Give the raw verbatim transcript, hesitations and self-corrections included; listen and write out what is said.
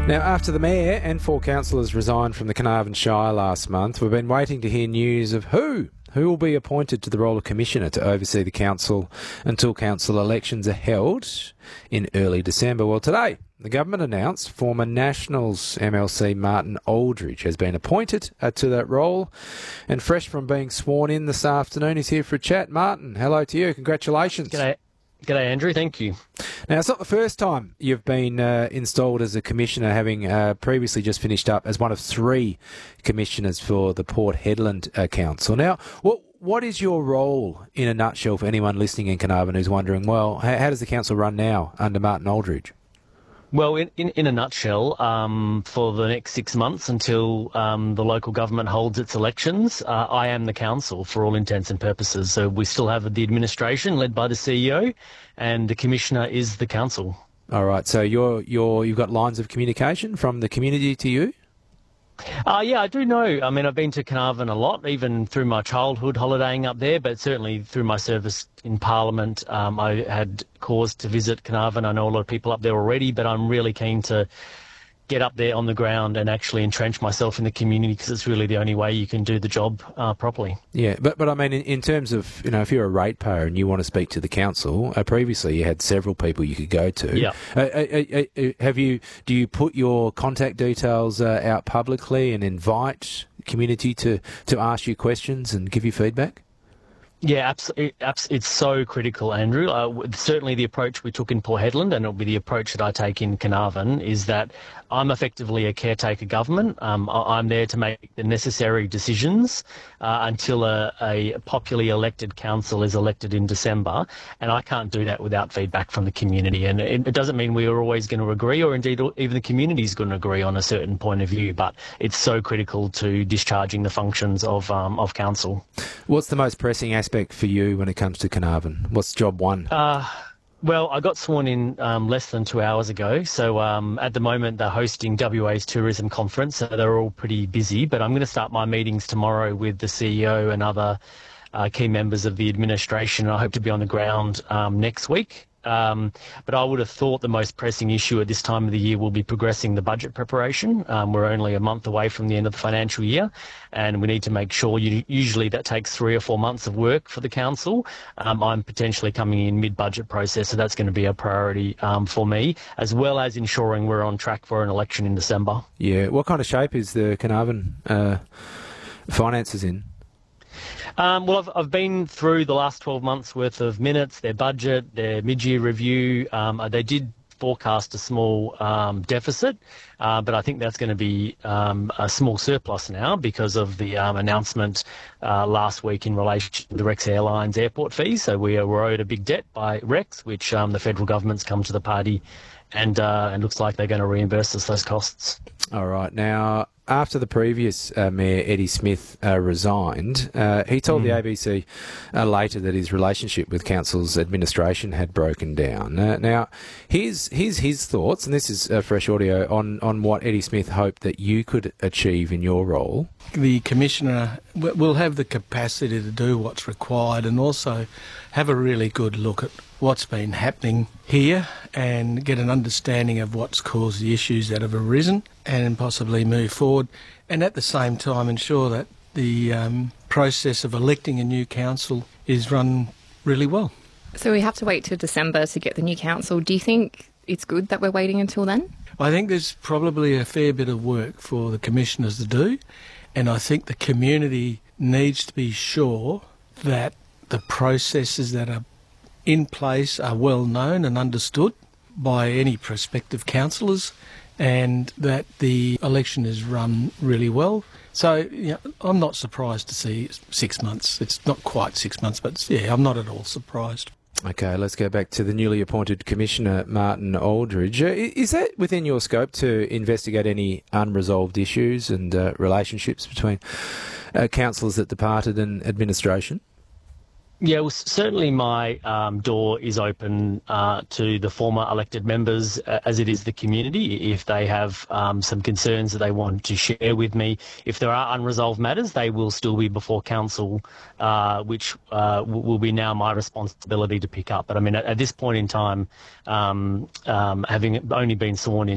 Now, after the Mayor and four councillors resigned from the Carnarvon Shire last month, we've been waiting to hear news of who who will be appointed to the role of Commissioner to oversee the council until council elections are held in early December. Well, today, the government announced former Nationals M L C Martin Aldridge has been appointed uh, to that role. And fresh from being sworn in this afternoon, he's here for a chat. Martin, hello to you. Congratulations. G'day. G'day, Andrew. Thank you. Now, it's not the first time you've been uh, installed as a commissioner, having uh, previously just finished up as one of three commissioners for the Port Hedland uh, Council. Now, what what is your role in a nutshell for anyone listening in Carnarvon who's wondering, well, how, how does the council run now under Martin Aldridge? Well, in, in, in a nutshell, um, for the next six months until um, the local government holds its elections, uh, I am the council for all intents and purposes. So we still have the administration led by the C E O, and the commissioner is the council. All right. So you're you're you've got lines of communication from the community to you? Uh, yeah, I do know. I mean, I've been to Carnarvon a lot, even through my childhood holidaying up there, but certainly through my service in Parliament, um, I had cause to visit Carnarvon. I know a lot of people up there already, but I'm really keen to get up there on the ground and actually entrench myself in the community, because it's really the only way you can do the job uh, properly. Yeah, but but I mean, in, in terms of, you know, if you're a ratepayer and you want to speak to the council, uh, previously you had several people you could go to. Yeah. Uh, uh, uh, uh, have you? Do you put your contact details uh, out publicly and invite the community to to ask you questions and give you feedback? Yeah, absolutely. It's so critical, Andrew. Uh, certainly the approach we took in Port Hedland, and it'll be the approach that I take in Carnarvon, is that I'm effectively a caretaker government. Um, I'm there to make the necessary decisions uh, until a, a popularly elected council is elected in December, and I can't do that without feedback from the community. And it, it doesn't mean we are always going to agree, or indeed even the community is going to agree on a certain point of view, but it's so critical to discharging the functions of um, of council. What's the most pressing aspect for you when it comes to Carnarvon? What's job one? Uh, well, I got sworn in um, less than two hours ago. So um, at the moment, they're hosting W A's tourism conference. So they're all pretty busy. But I'm going to start my meetings tomorrow with the C E O and other uh, key members of the administration. I hope to be on the ground um, next week. Um, but I would have thought the most pressing issue at this time of the year will be progressing the budget preparation. Um, we're only a month away from the end of the financial year, and we need to make sure, you, usually that takes three or four months of work for the council. Um, I'm potentially coming in mid-budget process, so that's going to be a priority um, for me, as well as ensuring we're on track for an election in December. Yeah. What kind of shape is the Carnarvon uh, finances in? Um, well, I've, I've been through the last twelve months worth of minutes, their budget, their mid-year review. Um, they did forecast a small um, deficit, uh, but I think that's going to be um, a small surplus now because of the um, announcement uh, last week in relation to the Rex Airlines airport fees. So we are owed a big debt by Rex, which um, the federal government's come to the party and uh, and looks like they're going to reimburse us those costs. All right. Now, after the previous uh, Mayor, Eddie Smith, uh, resigned, uh, he told mm. the A B C uh, later that his relationship with council's administration had broken down. Uh, now, here's, here's his thoughts, and this is uh, fresh audio, on, on what Eddie Smith hoped that you could achieve in your role. The Commissioner will have the capacity to do what's required and also have a really good look at what's been happening here and get an understanding of what's caused the issues that have arisen and possibly move forward, and at the same time ensure that the um, process of electing a new council is run really well. So we have to wait till December to get the new council. Do you think it's good that we're waiting until then? I think there's probably a fair bit of work for the commissioners to do, and I think the community needs to be sure that the processes that are in place are well known and understood by any prospective councillors, and that the election is run really well. So, you know, I'm not surprised to see six months. It's not quite six months, but yeah, I'm not at all surprised. Okay, let's go back to the newly appointed Commissioner, Martin Aldridge. Uh, is that within your scope to investigate any unresolved issues and uh, relationships between uh, councillors that departed and administration? Yeah, well, certainly my um, door is open uh, to the former elected members, uh, as it is the community. If they have um, some concerns that they want to share with me, if there are unresolved matters, they will still be before council, uh, which uh, will be now my responsibility to pick up. But I mean, at, at this point in time, um, um, having only been sworn in